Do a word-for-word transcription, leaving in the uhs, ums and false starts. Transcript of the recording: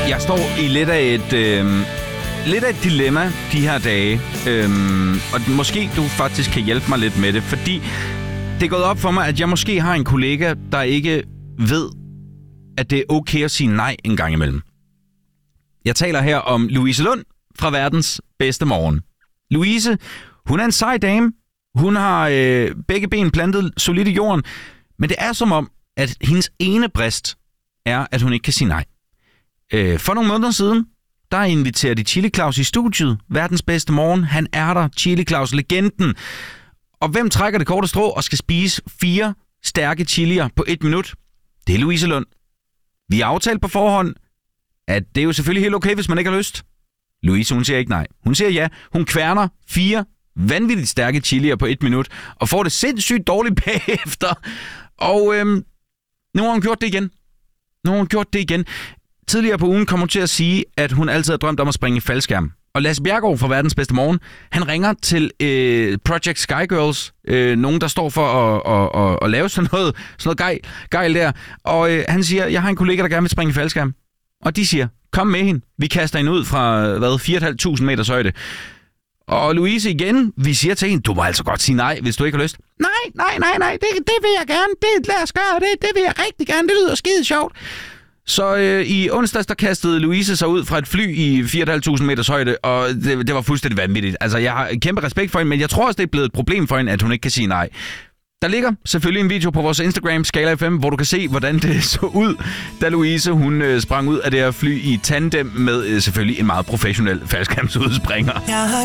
Jeg står i lidt af et, øh, lidt af et dilemma de her dage, øh, og måske du faktisk kan hjælpe mig lidt med det, fordi det er gået op for mig, at jeg måske har en kollega, der ikke ved, at det er okay at sige nej en gang imellem. Jeg taler her om Louise Lund fra Verdens Bedste Morgen. Louise, hun er en sej dame. Hun har øh, begge ben plantet solidt i jorden, men det er som om, at hendes ene brist er, at hun ikke kan sige nej. Øh, for nogle måneder siden, der inviterede de Chili Claus i studiet. Verdens Bedste Morgen. Han er der. Chili Claus, legenden. Og hvem trækker det korte strå og skal spise fire stærke chilier på et minut? Det er Louise Lund. Vi har aftalt på forhånd, at det er jo selvfølgelig helt okay, hvis man ikke har lyst. Louise, hun siger ikke nej. Hun siger ja. Hun kværner fire vanvittigt stærke chilier på et minut, og får det sindssygt dårligt bagefter. Og øhm, nu har hun gjort det igen. Nu har hun gjort det igen. Tidligere på ugen kom hun til at sige, at hun altid har drømt om at springe i faldskærm. Og Lasse Bjerregaard fra Verdens Bedste Morgen, han ringer til øh, Project Sky Girls, øh, nogen der står for at, at, at, at lave sådan noget, sådan noget gejl, gejl der. Og øh, han siger, jeg har en kollega, der gerne vil springe i faldskærm. Og de siger, kom med hende. Vi kaster hende ud fra, hvad, fire tusind fem hundrede meters højde. Og Louise igen, vi siger til hende, du må altså godt sige nej, hvis du ikke har lyst. Nej, nej, nej, nej, det, det vil jeg gerne. Det, lad os gøre det. Det vil jeg rigtig gerne. Det lyder skide sjovt. Så øh, i onsdags, der kastede Louise sig ud fra et fly i fire tusind fem hundrede meters højde, og det, det var fuldstændig vanvittigt. Altså, jeg har kæmpe respekt for hende, men jeg tror også, det er blevet et problem for hende, at hun ikke kan sige nej. Der ligger selvfølgelig en video på vores Instagram, Skala F M, hvor du kan se, hvordan det så ud, da Louise hun øh, sprang ud af det her fly i tandem med øh, selvfølgelig en meget professionel faldskærmsudspringer.